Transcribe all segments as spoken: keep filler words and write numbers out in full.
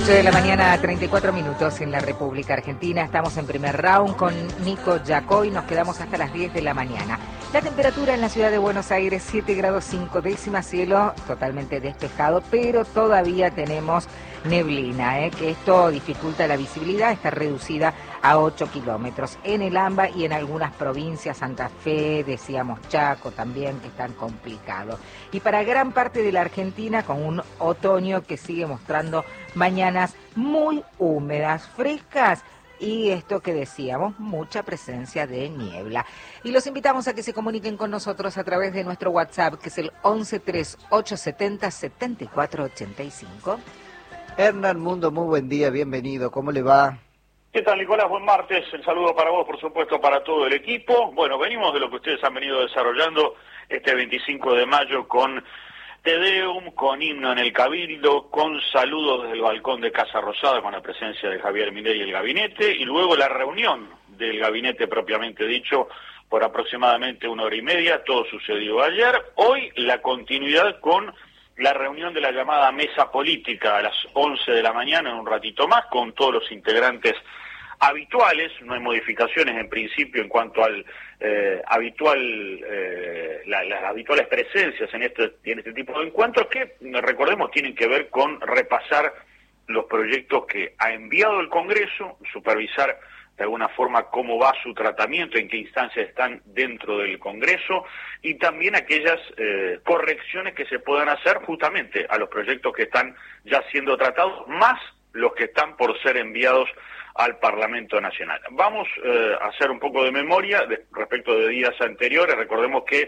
ocho de la mañana, treinta y cuatro minutos en la República Argentina. Estamos en primer round con Nico Yacoy. Nos quedamos hasta las diez de la mañana. La temperatura en la ciudad de Buenos Aires, siete grados cinco décimas, cielo totalmente despejado, pero todavía tenemos neblina, ¿eh? que esto dificulta la visibilidad, está reducida a ocho kilómetros. En el AMBA y en algunas provincias, Santa Fe, decíamos Chaco también, que están complicados. Y para gran parte de la Argentina, con un otoño que sigue mostrando mañanas muy húmedas, frescas, y esto que decíamos, mucha presencia de niebla. Y los invitamos a que se comuniquen con nosotros a través de nuestro WhatsApp, que es el once tres ocho setenta setenta y cuatro ochenta y cinco. Hernán Mundo, muy buen día, bienvenido, ¿cómo le va? ¿Qué tal, Nicolás? Buen martes, el saludo para vos, por supuesto, para todo el equipo. Bueno, venimos de lo que ustedes han venido desarrollando este veinticinco de mayo con Te Deum, con himno en el Cabildo, con saludos desde el balcón de Casa Rosada con la presencia de Javier Milei y el gabinete, y luego la reunión del gabinete propiamente dicho por aproximadamente una hora y media. Todo sucedió ayer. Hoy la continuidad con la reunión de la llamada mesa política a las once de la mañana, en un ratito más, con todos los integrantes habituales. No hay modificaciones en principio en cuanto al eh, habitual eh, la, las habituales presencias en este en este tipo de encuentros, que recordemos tienen que ver con repasar los proyectos que ha enviado el Congreso, supervisar de alguna forma cómo va su tratamiento, en qué instancias están dentro del Congreso, y también aquellas eh, correcciones que se puedan hacer justamente a los proyectos que están ya siendo tratados, más los que están por ser enviados al Parlamento Nacional. Vamos eh, a hacer un poco de memoria de, respecto de días anteriores. Recordemos que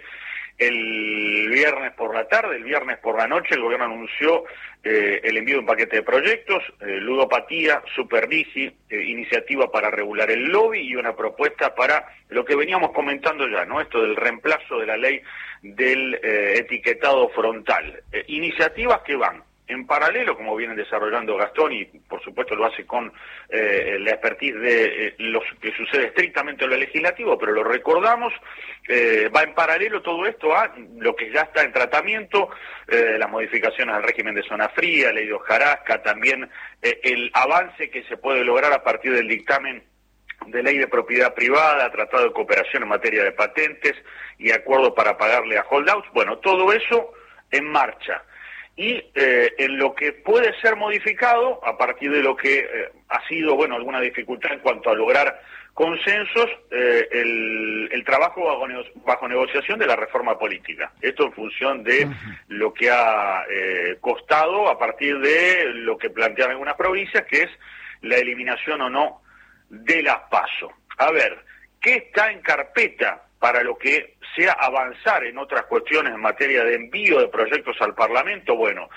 el viernes por la tarde, el viernes por la noche, el gobierno anunció eh, el envío de un paquete de proyectos, eh, ludopatía, supervisi, eh, iniciativa para regular el lobby y una propuesta para lo que veníamos comentando ya, ¿no? Esto del reemplazo de la ley del eh, etiquetado frontal. Eh, iniciativas que van en paralelo, como vienen desarrollando Gastón, y por supuesto lo hace con eh, la expertise de eh, lo que sucede estrictamente en lo legislativo, pero lo recordamos, eh, va en paralelo todo esto a lo que ya está en tratamiento, eh, las modificaciones al régimen de zona fría, ley de hojarasca, también eh, el avance que se puede lograr a partir del dictamen de ley de propiedad privada, tratado de cooperación en materia de patentes y acuerdo para pagarle a holdouts. Bueno, todo eso en marcha. Y eh, en lo que puede ser modificado, a partir de lo que eh, ha sido, bueno, alguna dificultad en cuanto a lograr consensos, eh, el, el trabajo bajo, nego bajo negociación de la reforma política. Esto en función de lo que ha eh, costado a partir de lo que plantean algunas provincias, que es la eliminación o no de las PASO. A ver, ¿qué está en carpeta para lo que sea avanzar en otras cuestiones en materia de envío de proyectos al Parlamento? Bueno,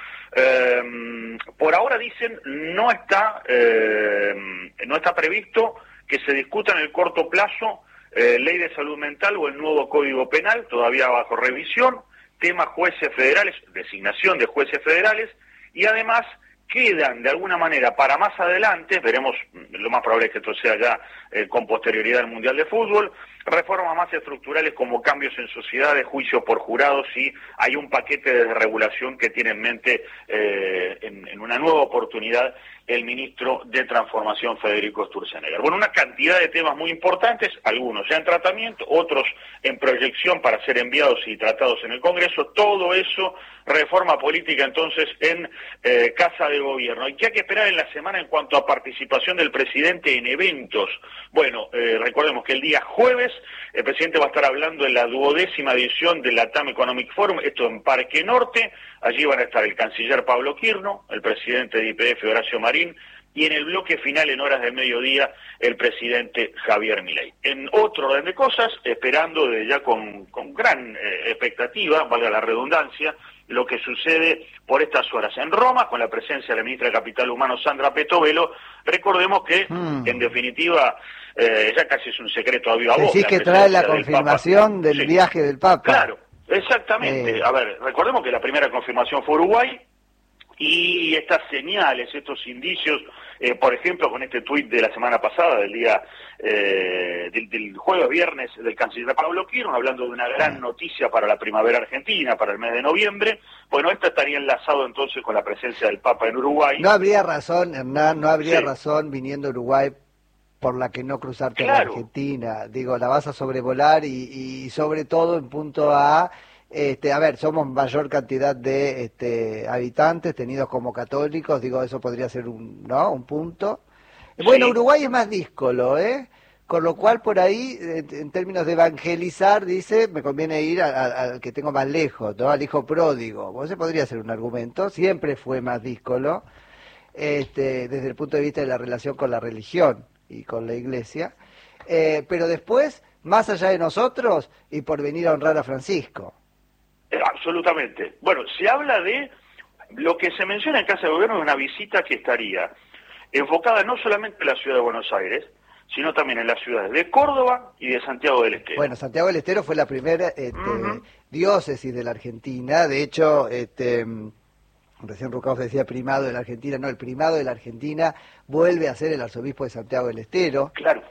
eh, por ahora dicen no está eh, no está previsto que se discuta en el corto plazo eh, ley de salud mental o el nuevo Código Penal, todavía bajo revisión, tema jueces federales, designación de jueces federales, y además quedan de alguna manera para más adelante, veremos, lo más probable es que esto sea ya eh, con posterioridad al Mundial de Fútbol, reformas más estructurales como cambios en sociedades, juicios por jurados, y hay un paquete de regulación que tiene en mente eh, en, en una nueva oportunidad el ministro de Transformación, Federico Sturzenegger. Bueno, una cantidad de temas muy importantes, algunos ya en tratamiento, otros en proyección para ser enviados y tratados en el Congreso. Todo eso, reforma política entonces en eh, Casa de Gobierno. ¿Y qué hay que esperar en la semana en cuanto a participación del presidente en eventos? Bueno, eh, recordemos que el día jueves el presidente va a estar hablando en la duodécima edición del LATAM Economic Forum, esto en Parque Norte. Allí van a estar el canciller Pablo Quirno, el presidente de I P F Horacio Marín, y en el bloque final, en horas del mediodía, el presidente Javier Milei. En otro orden de cosas, esperando de ya con, con gran eh, expectativa, valga la redundancia, lo que sucede por estas horas en Roma, con la presencia de la ministra de Capital Humano, Sandra Petovelo. Recordemos que, mm. en definitiva, eh, ya casi es un secreto a viva voz. Decís que trae la confirmación del, del sí. viaje del Papa. Claro, exactamente. Eh. A ver, recordemos que la primera confirmación fue Uruguay, y estas señales, estos indicios, eh, por ejemplo, con este tuit de la semana pasada, del día eh, del, del jueves viernes del canciller Pablo Kirchner, hablando de una gran noticia para la primavera argentina, para el mes de noviembre. Bueno, esto estaría enlazado entonces con la presencia del Papa en Uruguay. No habría razón, Hernán, no habría Sí. razón viniendo a Uruguay por la que no cruzarte Claro. a la Argentina. Digo, la vas a sobrevolar y, y sobre todo en punto A, este, a ver, somos mayor cantidad de este, habitantes tenidos como católicos, digo, eso podría ser un, ¿no? un punto. Bueno, Sí. Uruguay es más díscolo, ¿eh? Con lo cual, por ahí, en, en términos de evangelizar, dice, me conviene ir a- a- al que tengo más lejos, ¿no? Al hijo pródigo. Bueno, ese podría ser un argumento, siempre fue más díscolo, este, desde el punto de vista de la relación con la religión y con la iglesia, eh, pero después, más allá de nosotros, y por venir a honrar a Francisco. Eh, absolutamente. Bueno, se habla de lo que se menciona en Casa de Gobierno de una visita que estaría enfocada no solamente en la ciudad de Buenos Aires, sino también en las ciudades de Córdoba y de Santiago del Estero. Bueno, Santiago del Estero fue la primera este, Ujú. diócesis de la Argentina, de hecho, este, recién Rucauf decía primado de la Argentina, no, el primado de la Argentina vuelve a ser el arzobispo de Santiago del Estero. Claro.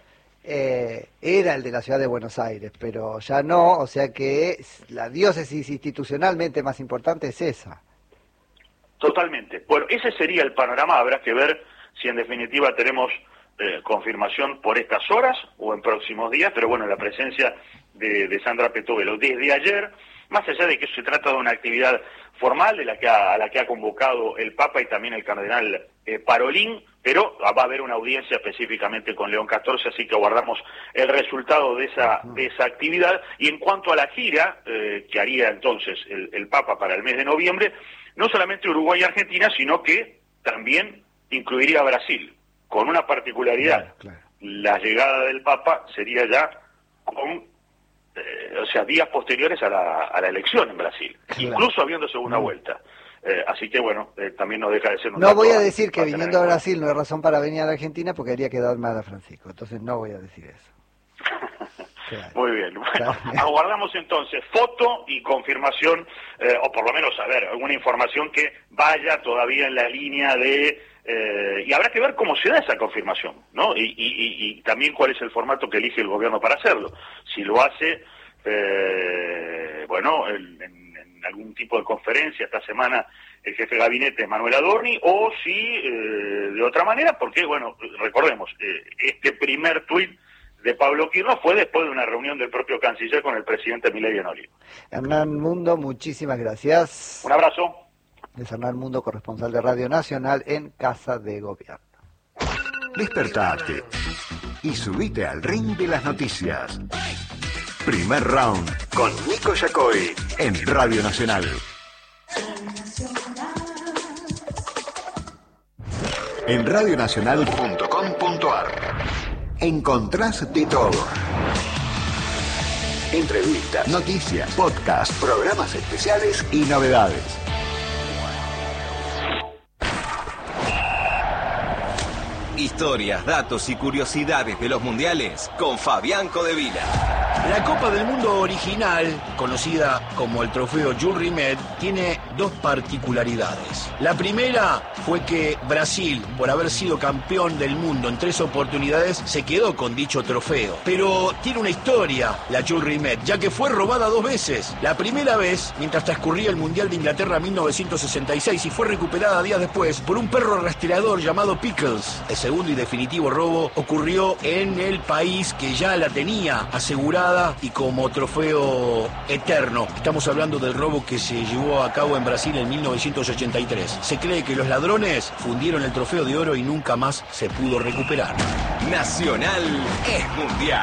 Eh, era el de la ciudad de Buenos Aires, pero ya no, o sea que la diócesis institucionalmente más importante es esa. Totalmente. Bueno, ese sería el panorama. Habrá que ver si en definitiva tenemos eh, confirmación por estas horas o en próximos días, pero bueno, la presencia de, de Sandra Petovelo desde ayer, más allá de que se trata de una actividad formal de la que ha, a la que ha convocado el Papa y también el cardenal eh, Parolín, pero va a haber una audiencia específicamente con León catorce, así que aguardamos el resultado de esa, de esa actividad. Y en cuanto a la gira eh, que haría entonces el, el Papa para el mes de noviembre, no solamente Uruguay y Argentina, sino que también incluiría a Brasil, con una particularidad. Claro, claro. La llegada del Papa sería ya con, eh, o sea, días posteriores a la, a la elección en Brasil, Claro. incluso habiendo segunda Mm. vuelta. Eh, así que bueno, eh, también nos deja de ser un No dato voy a a- decir que a tener viniendo a en cuenta. Brasil no hay razón para venir a la Argentina porque haría quedar mal a Francisco, entonces no voy a decir eso. Claro. Muy bien, bueno, Claro. aguardamos entonces foto y confirmación, eh, o por lo menos, a ver, alguna información que vaya todavía en la línea de, eh, y habrá que ver cómo se da esa confirmación, ¿no? Y, y, y, y también cuál es el formato que elige el gobierno para hacerlo. Si lo hace, eh, bueno, en, en, en algún tipo de conferencia esta semana el jefe de gabinete Manuel Adorni, o si eh, de otra manera, porque, bueno, recordemos, eh, este primer tuit de Pablo Kirchner fue después de una reunión del propio canciller con el presidente Milei en Olivo. Hernán Mundo, muchísimas gracias. Un abrazo. Es Hernán Mundo, corresponsal de Radio Nacional en Casa de Gobierno. Despertate y subite al ring de las noticias. Primer round con Nico Yacoy en Radio Nacional. En radionacional punto com punto ar encontrás de todo. Entrevistas, noticias, podcasts, programas especiales y novedades. Historias, datos y curiosidades de los mundiales con Fabián Codevila. La Copa del Mundo original, conocida como el trofeo Jules Rimet, tiene dos particularidades. La primera fue que Brasil, por haber sido campeón del mundo en tres oportunidades, se quedó con dicho trofeo. Pero tiene una historia la Jules Rimet, ya que fue robada dos veces. La primera vez, mientras transcurría el Mundial de Inglaterra mil novecientos sesenta y seis, y fue recuperada días después por un perro rastreador llamado Pickles. El segundo y definitivo robo ocurrió en el país que ya la tenía asegurada y como trofeo eterno. Estamos hablando del robo que se llevó a cabo en Brasil en mil novecientos ochenta y tres. Se cree que los ladrones fundieron el trofeo de oro y nunca más se pudo recuperar. Nacional es mundial.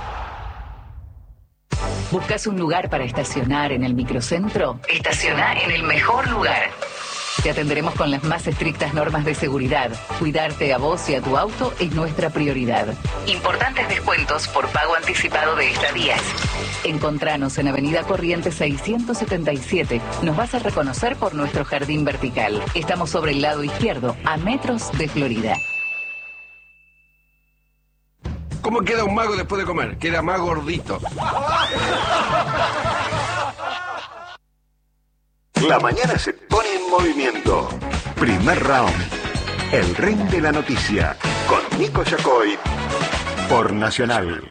¿Buscas un lugar para estacionar en el microcentro? Estaciona en el mejor lugar. Te atenderemos con las más estrictas normas de seguridad. Cuidarte a vos y a tu auto es nuestra prioridad. Importantes descuentos por pago anticipado de estadías. Encontranos en Avenida Corrientes seiscientos setenta y siete. Nos vas a reconocer por nuestro jardín vertical. Estamos sobre el lado izquierdo, a metros de Florida. ¿Cómo queda un mago después de comer? Queda más gordito. La mañana se pone en movimiento. Primer Round, el ring de la noticia, con Nico Yacoy, por Nacional.